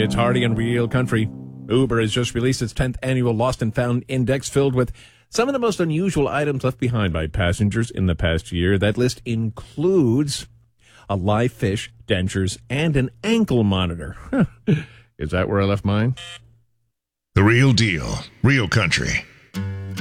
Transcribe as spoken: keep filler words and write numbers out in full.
It's Hardy and Real Country. Uber has just released its tenth annual Lost and Found Index, filled with some of the most unusual items left behind by passengers in the past year. That list includes a live fish, dentures, and an ankle monitor. Is that where I left mine? The Real Deal, Real Country.